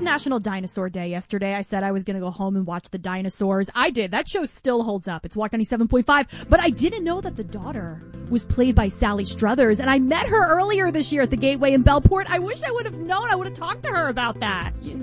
International Dinosaur Day yesterday. I said I was going to go home and watch the dinosaurs. I did. That show still holds up. It's Walk 97.5. But I didn't know that the daughter was played by Sally Struthers. And I met her earlier this year at the Gateway in Bellport. I wish I would have known. I would have talked to her about that.